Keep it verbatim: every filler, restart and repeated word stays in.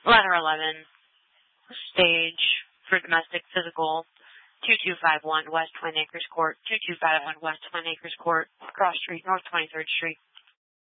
Ladder eleven, stage for domestic physical, two two five one West Twin Acres Court, two two five one West Twin Acres Court, Cross Street, North twenty-third Street.